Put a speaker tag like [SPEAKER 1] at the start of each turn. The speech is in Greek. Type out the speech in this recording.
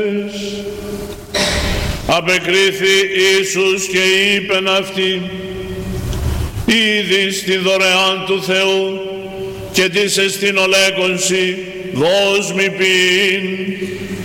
[SPEAKER 1] Απεκρίθη Ιησούς και είπεν αυτοί, ήδη στη δωρεάν του Θεού και της εστιν ολέκονσι δώσ' μη πίν.